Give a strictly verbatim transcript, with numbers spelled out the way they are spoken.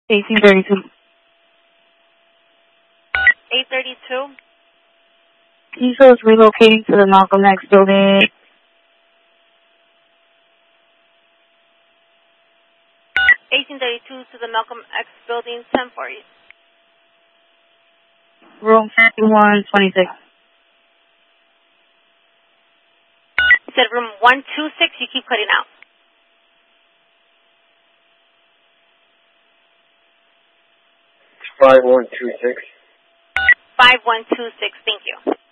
eighteen thirty-two. eight thirty-two. He shows relocating to the Malcolm X building. eighteen thirty-two to the Malcolm X building, ten forty. Room fifty-one twenty-six. You said room one two six, you keep cutting out. five one two six. five one two six, thank you.